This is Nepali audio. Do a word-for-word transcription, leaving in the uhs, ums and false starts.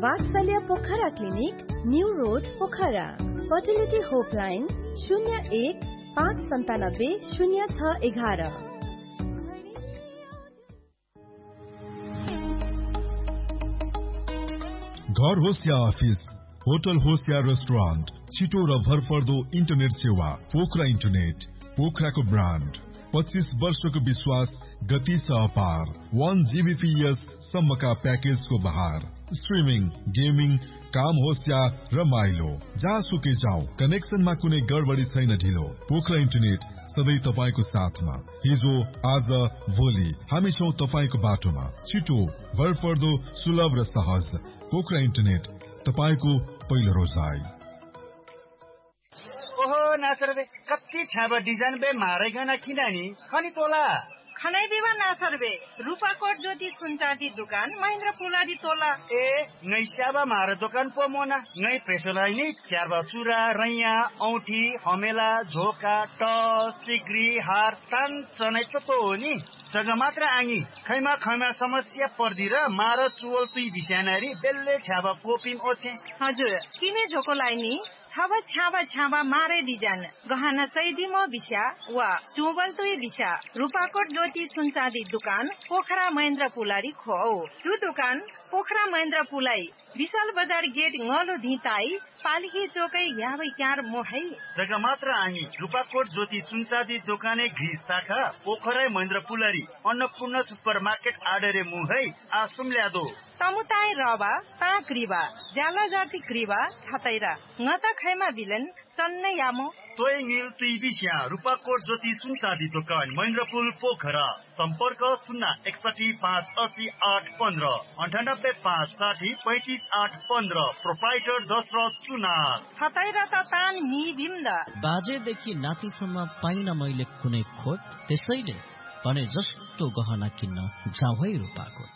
वात्सल्य Pokhara clinic, new road Pokhara. Fertility होपलाइन शून्य एक पाँच सन्तानब्बे शून्य छ एघार। घर होस् या अफिस, होटल होस् या रेस्टुरेन्ट, छिटो र भरपर्दो इन्टरनेट सेवा पोखरा इन्टरनेट, पोखराको ब्रान्ड। पच्चीस वर्षको विश्वास, गति छ अपार। वन जीबीपीएस सम्मका प्याकेजको बहार। स्ट्रिमिङ, गेमिङ, काम होस् या रमाइलो, जहाँसुकै जाऊ, कनेक्सनमा कुनै गडबडी छैन ढिलो। पोखरा इन्टरनेट सधैँ तपाईको साथमा। हिजो, आज, भोलि हामी छौं तपाईको बाटोमा। छिटो, भरपर्दो, सुलभ र सहज। पोखरा इन्टरनेट, तपाईको पहिलो रोजाइ। ओहो नासर बे कति छाबा डिजाइन बे मारेगना किनानी खनी तोला खनै बिवा नासर बे रूपाकोट ज्योति सुनचाँदी दुकान महेन्द्र पुलाडी तोला ए ngै स्याबा मारे दोकान पो मोना ngै प्रेसोलाई नि च्याबा चुरा रैया औठी हमेला झोका टस सिक्री हार तान चनै त तो हो नि जग्गा मात्र आङी खैमा खैमा समस्या पर्दी र मार चुवल तुई बिस्यानारी बेल्ले छाबा पोपिम ओछे हजुर किने झोकोलाई नि छाबा छाबा छाबा मारे डिजाइन गहना चैदिमो बिस्या वा चुवल तुई बिस्या रूपाकोट ज्योति सुनचाँदी दुकान पोखरा महेन्द्र पुलाडी खो जु दुकान पोखरा महेन्द्र पुलाई विशाल बजार गेट ngलो धिताई पालिकी चोकै याबै क्यार मोहै जग्गा मात्र आङी रूपाकोट ज्योति सुनचाँदी दोकाने घिस शाखा पोखरा महेन्द्र पुलाडी अन्नपूर्ण सुपर मार्केट आडरे मुहै आसुम ल्यादो तमुताई रबा ता क्रिबा ज्याला जाति क्रिबा छतैरा ngata खैमा बिलन चन्नै यामो तोय मिल तुई बिस्या रूपाकोट ज्योति सुनचाँदी दोकान महेन्द्रपुल पोखरा सम्पर्क शून्य एकसठी पाँच असी आठ पन्ध्र अन्ठानब्बे पाँच साठी पैंतिस आठ पन्ध्र प्रोपाइटर दशरथ सुनार छतैरा त तान नि बिम्दा बाजेदेखि नातिसम्म पाइन मैले कुनै खोट त्यसैले भने जस्तो गहना किन्न जाऊ है रूपाकोट